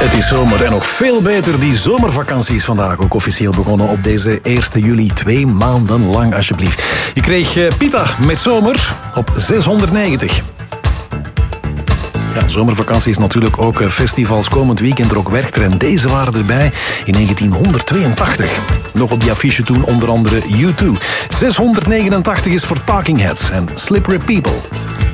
Het is zomer en nog veel beter. Die zomervakantie is vandaag ook officieel begonnen op deze 1 juli. 2 maanden lang, alsjeblieft. Je kreeg Pita met zomer op 690. Ja, zomervakantie is natuurlijk ook festivals. Komend weekend er ook Werchter en deze waren erbij in 1982. Nog op die affiche toen onder andere U2. 689 is voor Talking Heads en Slippery People.